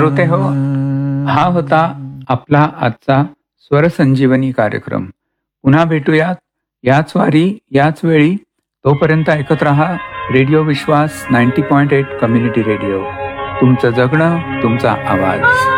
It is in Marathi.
श्रोते हो, हा होता आपला आजचा स्वरसंजीवनी कार्यक्रम. पुन्हा भेटूयात याच वारी याच वेळी. तोपर्यंत ऐकत रहा रेडिओ विश्वास 90.8 कम्युनिटी रेडिओ. तुमचं जगणं, तुमचा आवाज.